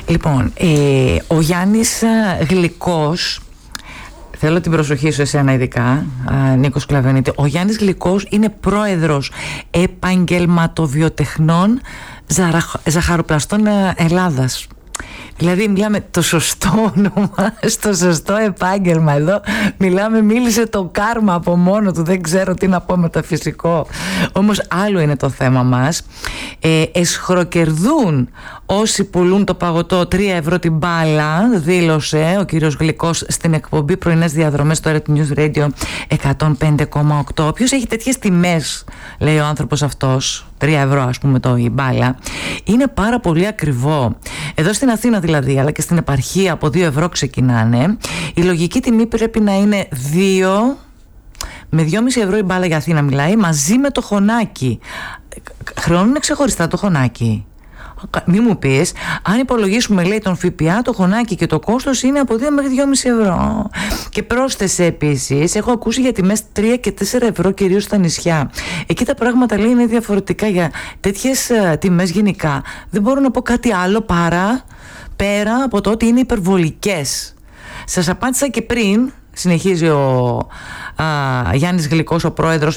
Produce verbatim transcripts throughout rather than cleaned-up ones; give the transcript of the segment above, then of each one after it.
Λοιπόν, ε, ο Γιάννης Γλυκός, θέλω την προσοχή σου εσένα ειδικά, Νίκος Κλαβενίτη. Ο Γιάννης Γλυκός είναι πρόεδρος επαγγελματοβιοτεχνών ζαχαροπλαστών Ελλάδας. Δηλαδή μιλάμε το σωστό όνομα, στο σωστό επάγγελμα. Εδώ μιλάμε, μίλησε το κάρμα από μόνο του. Δεν ξέρω τι να πω μεταφυσικό. Όμως άλλο είναι το θέμα μας. ε, Εσχροκερδούν όσοι πουλούν το παγωτό τρία ευρώ την μπάλα, δήλωσε ο κύριος Γλυκός στην εκπομπή Πρωινές Διαδρομές στο Red News Radio εκατόν πέντε κόμμα οκτώ. Όποιος έχει τέτοιες τιμές, λέει ο άνθρωπος αυτός, τρία ευρώ ας πούμε το η μπάλα, είναι πάρα πολύ ακριβό. Εδώ στην Αθήνα δηλαδή, αλλά και στην επαρχία από δύο ευρώ ξεκινάνε. Η λογική τιμή πρέπει να είναι δύο με δυόμισι ευρώ η μπάλα, για Αθήνα μιλάει, μαζί με το χωνάκι. Χρεώνουν ξεχωριστά το χωνάκι. Μη μου πεις, αν υπολογίσουμε, λέει, τον ΦΠΑ, το χωνάκι και το κόστος είναι από δύο μέχρι δυόμισι ευρώ. Και πρόσθεσε επίσης, έχω ακούσει για τιμές τρία και τέσσερα ευρώ κυρίως στα νησιά. Εκεί τα πράγματα, λέει, είναι διαφορετικά. Για τέτοιες uh, τιμές γενικά δεν μπορώ να πω κάτι άλλο παρά πέρα από το ότι είναι υπερβολικές. Σας απάντησα και πριν, συνεχίζει ο α, Γιάννης Γλυκός, ο πρόεδρος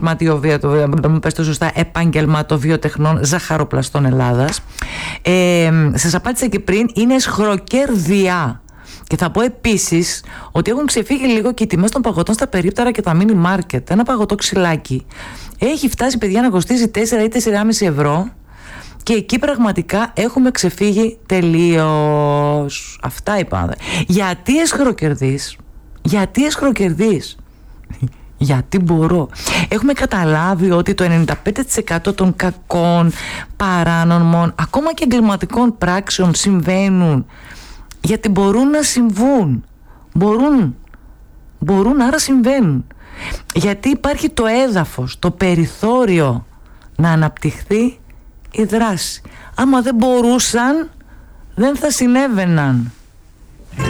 επαγγελματοβιοτεχνών ζαχαροπλαστών Ελλάδας. Ε, σας απάντησα και πριν, είναι εσχροκέρδια. Και θα πω επίσης ότι έχουν ξεφύγει λίγο και οι τιμές των παγωτών στα περίπτερα και τα μίνι μάρκετ. Ένα παγωτό ξυλάκι έχει φτάσει, παιδιά, να κοστίζει τέσσερα ή τέσσερα κόμμα πέντε ευρώ. Και εκεί πραγματικά έχουμε ξεφύγει τελείως. Αυτά είπα. Γιατί εσχροκερδείς? Γιατί εσχροκερδείς? Γιατί μπορώ. Έχουμε καταλάβει ότι το ενενήντα πέντε τοις εκατό των κακών, παράνομων, ακόμα και εγκληματικών πράξεων συμβαίνουν γιατί μπορούν να συμβούν. Μπορούν. Μπορούν, άρα συμβαίνουν. Γιατί υπάρχει το έδαφος, το περιθώριο να αναπτυχθεί η δράση. Άμα δεν μπορούσαν, δεν θα συνέβαιναν.